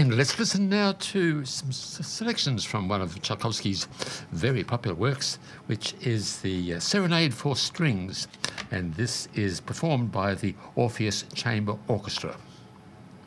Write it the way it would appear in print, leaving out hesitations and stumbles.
And let's listen now to some selections from one of Tchaikovsky's very popular works, which is the Serenade for Strings. And this is performed by the Orpheus Chamber Orchestra.